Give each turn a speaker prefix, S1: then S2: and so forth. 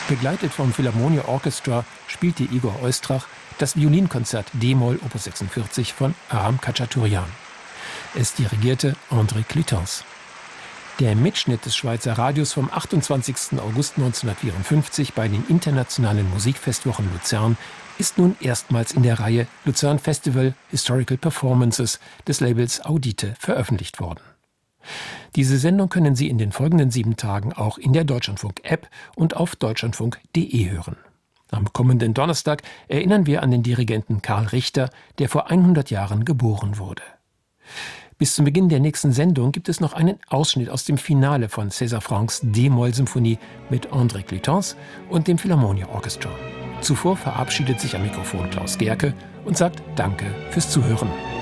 S1: Begleitet vom Philharmonia Orchestra spielte Igor Oistrach das Violinkonzert D-Moll Opus 46 von Aram Khachaturian. Es dirigierte André Clutens. Der Mitschnitt des Schweizer Radios vom 28. August 1954 bei den Internationalen Musikfestwochen Luzern ist nun erstmals in der Reihe Luzern Festival Historical Performances des Labels Audite veröffentlicht worden. Diese Sendung können Sie in den folgenden 7 Tagen auch in der Deutschlandfunk-App und auf deutschlandfunk.de hören. Am kommenden Donnerstag erinnern wir an den Dirigenten Karl Richter, der vor 100 Jahren geboren wurde. Bis zum Beginn der nächsten Sendung gibt es noch einen Ausschnitt aus dem Finale von César Franck's D-Moll-Symphonie mit André Clutens und dem Philharmonia Orchestra. Zuvor verabschiedet sich am Mikrofon Klaus Gerke und sagt Danke fürs Zuhören.